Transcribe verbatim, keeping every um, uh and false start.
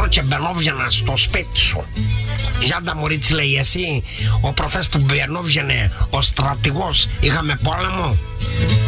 και μπαινόβγαινα στο σπίτι σου. Γιάντα μωρή, της λέει, εσύ ο προχθές που μπαινόβγαινε ο στρατηγός, είχαμε πόλεμο?